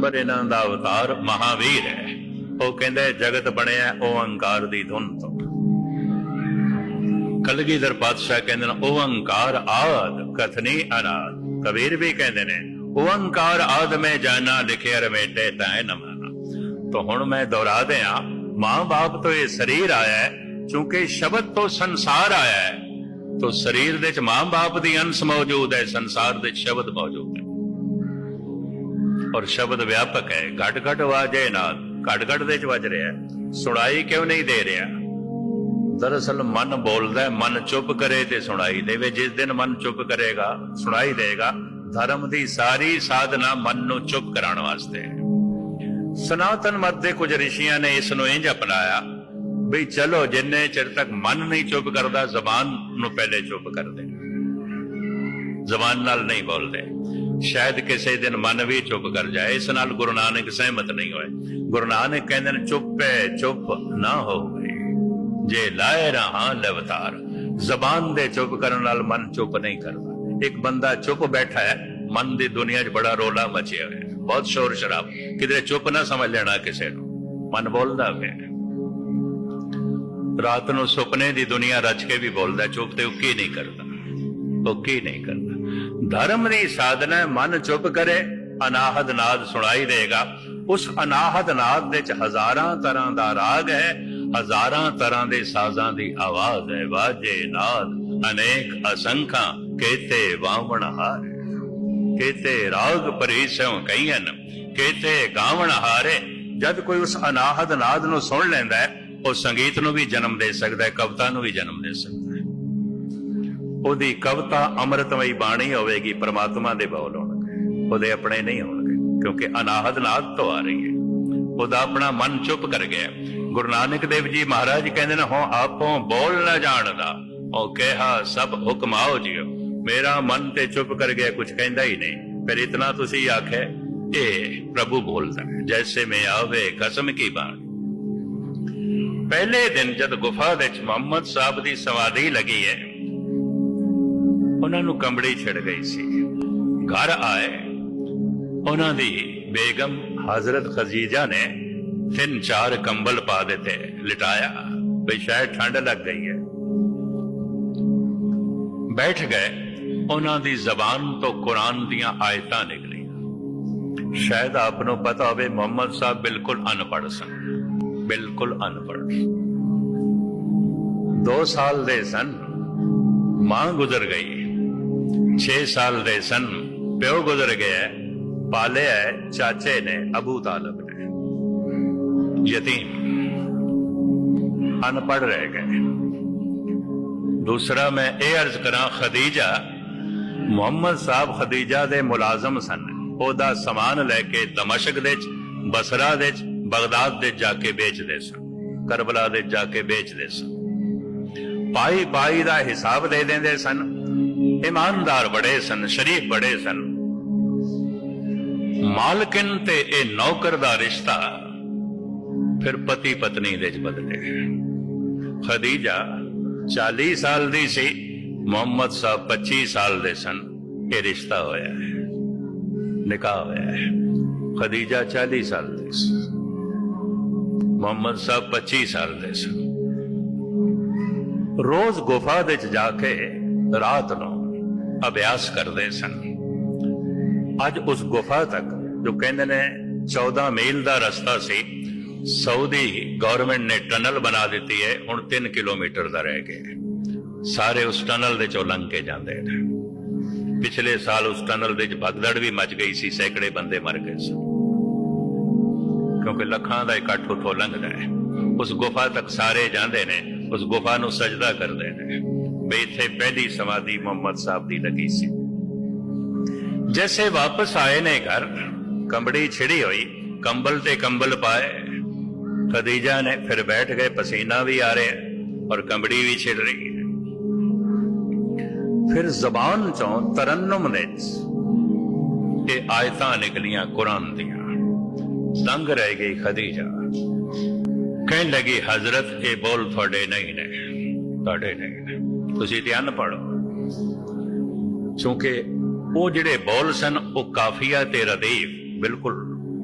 Number इन्हां दा अवतार महावीर है। वो कहंदे जगत बनिया ओंकार दी धुन तो। कलगीधर पातशाह कहंदे ने ओंकार आद कथनी अनाद। कबीर भी कहंदे ने ओंकार आद में जाना लिखे रमेटे तै न माना। तो हुण मैं दोहरा दिया, मां बाप तो ये शरीर आया है, चूंकि शब्द तो संसार आया है, तो शरीर दे च मां बाप दी अंश मौजूद है, संसार दे शब्द मौजूद है। और शब्द व्यापक है, घट घट वाजे नाद, घट घट दे च वज रहा है, सुनाई क्यों नहीं दे रहा? दरअसल मन बोलदा है, मन चुप करे ते सुनाई देवे। जिस दिन मन चुप करेगा सुनाई देगा। धर्म दी सारी साधना मन नू चुप कराने वास्ते है। सनातन मत दे कुछ ऋषियां ने इस नू इंज अपनाया भी चलो जिन्ने चिर तक मन नहीं चुप करता, जबान नू पहले चुप कर दे, जबान नाल नहीं बोलते, शायद किसी दिन मन भी चुप कर जाए। इस नाल गुरु नानक सहमत नहीं होए। गुरु नानक कहंदे ने चुप है चुप ना हो जे लाए रहा लवतार। जबान दे चुप करन नाल मन चुप नहीं करता। एक बंदा चुप बैठा है, मन दी दुनिया च बड़ा रोला मचिया है, बहुत शोर शराब, किधरे चुप ना समझ लेना किसी नू, मन बोलदा पे। रात नू सुपने दी दुनिया रच के भी बोलदा, चुप ते उकी नहीं करता, उकी नहीं करता। धर्म दी साधना मन चुप करे, अनाहद नाद सुनाई देगा। उस अनाहद नाद दे च हजारां तरह दा राग है, हजारां तरह दे साजां दी आवाज है। वाजे नाद अनेक असंख्या केते वावण हारे, केते राग परीसों कईन, केते गावण हारे। जद कोई उस अनाहद नाद नू सुन लैंदा है, वो संगीत नू भी जन्म दे सकदा है, कविता नू भी जन्म दे सकदा है। ਉਹਦੀ कविता अमृतमयी बाणी होगी, परमात्मा दे बोल होणगे, ਉਹਦੇ अपने नहीं होणगे, क्योंकि अनाहद नाद तो आ रही है। ਉਹਦਾ अपना मन चुप कर गया। गुरु नानक देव जी महाराज कहते हैं, हो आपो बोल न जानदा, ओ कहा सब हुक्म आओ जियो। मेरा मन ते चुप कर गया, कुछ कहंदा ही नहीं। फिर इतना तुसी आखे ए प्रभु बोलदा है, जैसे में आवे कसम की बाणी। पहले दिन जब गुफा दे विच मुहम्मद साहब दी समाधि लगी है, उन्होंने कंबड़ी छिड़ गई सी। घर आए, उन्होंने बेगम हजरत खदीजा ने 3-4 कंबल पा देते, लिटाया भाई शायद ठंड लग गई है। बैठ गए, उन्होंने जबान तो कुरान दियां आयतां निकली। शायद आपको पता हो, मुहम्मद साहब बिल्कुल अनपढ़ सन, बिल्कुल अनपढ़। 2 साल दे सन, मां गुजर गई। 6 साल दे सन, प्यो गुजर गया। पाले है चाचे ने, अबू तालब ने, यतीम, अनपढ़ रह गए। दूसरा मैं ये अर्ज करा, खदीजा, मुहम्मद साहब खदीजा दे मुलाजम सन। ओदा समान लैके दमशक दे, बसरा दे, बगदाद दे जाके बेचदे सन, करबला दे जाके बेचदे सन। पाई पाई दा हिसाब दे देंदे सन। ईमानदार बड़े सन, शरीफ बड़े सन। मालकिन ते ए नौकर दा रिश्ता फिर पति पत्नी दे बदले। खदीजा 40 साल दी सी, मुहम्मद साहब 25 साल दे सन। ये रिश्ता होया है, निकाह होया है। खदीजा 40 साल दे सी, मुहम्मद साहब 25 साल दे सन। रोज गुफा दे जाके रात नू अभ्यास करते सन। अज उस गुफा तक, जो कहते ने 14 मील का रस्ता सी, सऊदी गवर्नमेंट ने टनल बना दी है, हुण 3 किलोमीटर का रह गया। सारे उस टनल दे चों लंघ के जाते हैं। पिछले साल उस टनल दे भगदड़ भी मच गई सी, सैकड़े बंदे मर गए सन, क्योंकि लखां दा इकट्ठ उथों लंघदा है। उस गुफा तक सारे जाते ने, उस गुफा नू सजदा करते हैं। बई इत्थे पहली समाधि मुहम्मद साहब दी लगी सी। जैसे वापस आए ने घर, कंबड़ी छिड़ी हुई, कंबल ते कंबल पाए। खदीजा ने फिर बैठ गए, पसीना भी आ रहा है और कंबड़ी भी छिड़ रही है। फिर जबान चों तरन्नुम दे ये आयतां निकलियां कुरान दियां। दंग रह गई खदीजा, कहने लगी हजरत ये बोल थोड़े नहीं ने, थोड़े नहीं ने, तुसीं ते अनपढ़। चूंकि वो जिहड़े बोल सन वो काफिया ते रदीफ बिल्कुल